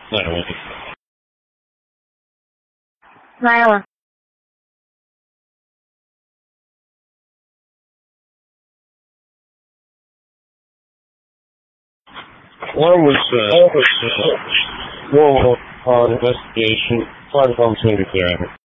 来了。 Where was War investigation? Fire department's going to be clear.